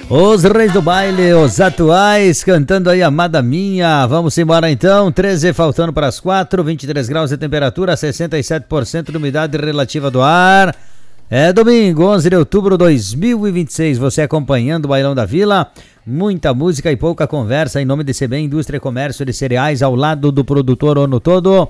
Os reis do baile, os atuais, cantando aí Amada Minha. Vamos embora então, 13 faltando para as 4, 23 graus de temperatura, 67% de umidade relativa do ar. É domingo, 11 de outubro de 2026, você acompanhando o Bailão da Vila, muita música e pouca conversa em nome de CB Indústria e Comércio de Cereais, ao lado do produtor o ano todo.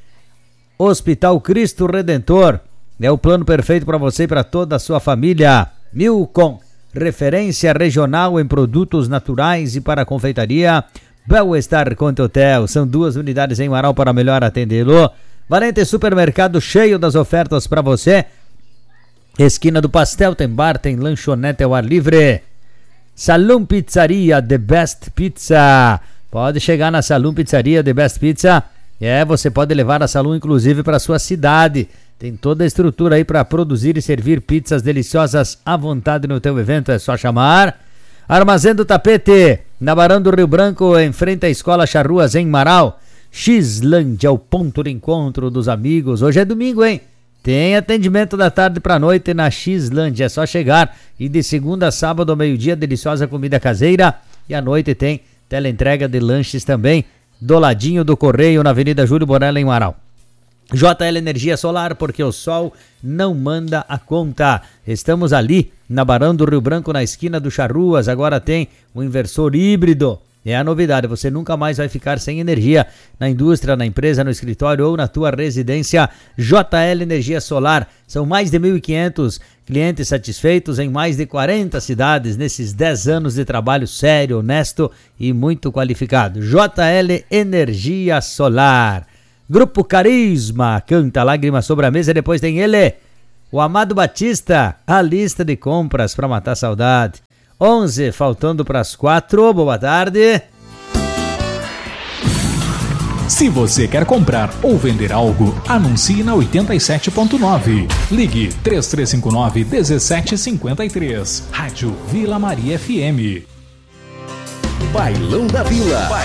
Hospital Cristo Redentor, é o plano perfeito para você e para toda a sua família. Milcom, referência regional em produtos naturais e para confeitaria. Bel-Estar Conte Hotel, são 2 unidades em Marau para melhor atendê-lo. Valente Supermercado, cheio das ofertas para você. Esquina do Pastel, tem bar, tem lanchonete ao ar livre. Salão Pizzaria The Best Pizza, pode chegar na Salão Pizzaria The Best Pizza. Você pode levar a Salão inclusive para sua cidade. Tem toda a estrutura aí para produzir e servir pizzas deliciosas à vontade no teu evento, é só chamar. Armazém do Tapete, na Barão do Rio Branco, em frente à Escola Charruas, em Marau. Xlândia, o ponto de encontro dos amigos. Hoje é domingo, hein? Tem atendimento da tarde para noite na Xlândia, é só chegar. E de segunda a sábado ao meio-dia, deliciosa comida caseira. E à noite tem teleentrega de lanches também, do ladinho do Correio, na Avenida Júlio Borella, em Marau. JL Energia Solar, porque o sol não manda a conta. Estamos ali na Barão do Rio Branco, na esquina do Charruas. Agora tem um inversor híbrido. É a novidade, você nunca mais vai ficar sem energia na indústria, na empresa, no escritório ou na tua residência. JL Energia Solar, são mais de 1.500 clientes satisfeitos em mais de 40 cidades nesses 10 anos de trabalho sério, honesto e muito qualificado. JL Energia Solar. Grupo Carisma, canta Lágrimas sobre a Mesa. Depois tem ele, o Amado Batista, a lista de compras para matar saudade. 11, faltando para as 4, boa tarde. Se você quer comprar ou vender algo, anuncie na 87.9. Ligue 3359-1753. Rádio Vila Maria FM. Bailão da Vila.